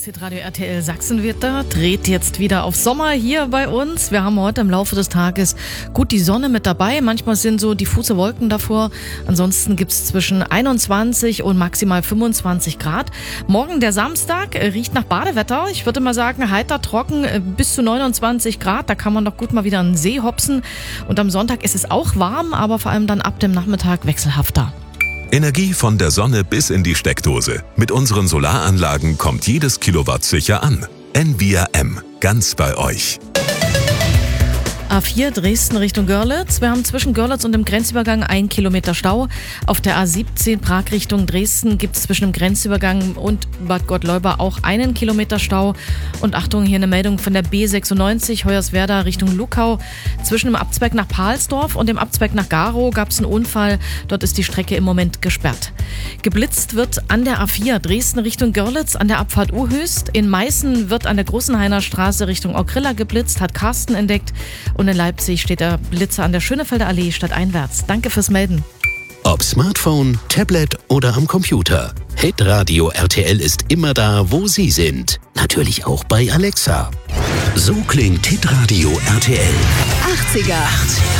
Das Hitradio RTL Sachsenwetter dreht jetzt wieder auf Sommer hier bei uns. Wir haben heute im Laufe des Tages gut die Sonne mit dabei. Manchmal sind so diffuse Wolken davor. Ansonsten gibt's zwischen 21 und maximal 25 Grad. Morgen der Samstag riecht nach Badewetter. Ich würde mal sagen, heiter, trocken, bis zu 29 Grad. Da kann man doch gut mal wieder an den See hopsen. Und am Sonntag ist es auch warm, aber vor allem dann ab dem Nachmittag wechselhafter. Energie von der Sonne bis in die Steckdose. Mit unseren Solaranlagen kommt jedes Kilowatt sicher an. Envia M. Ganz bei euch. A4 Dresden Richtung Görlitz. Wir haben zwischen Görlitz und dem Grenzübergang 1 Kilometer Stau. Auf der A17 Prag Richtung Dresden gibt es zwischen dem Grenzübergang und Bad Gottleuba auch 1 Kilometer Stau. Und Achtung, hier eine Meldung von der B96 Hoyerswerda Richtung Luckau. Zwischen dem Abzweig nach Pahlsdorf und dem Abzweig nach Garow gab es einen Unfall. Dort ist die Strecke im Moment gesperrt. Geblitzt wird an der A4 Dresden Richtung Görlitz an der Abfahrt Uhöst. In Meißen wird an der Großenhainer Straße Richtung Ockrilla geblitzt, hat Carsten entdeckt. Und in Leipzig steht der Blitzer an der Schönefelder Allee stadteinwärts. Danke fürs Melden. Ob Smartphone, Tablet oder am Computer. Hitradio RTL ist immer da, wo Sie sind. Natürlich auch bei Alexa. So klingt Hitradio RTL. 80er.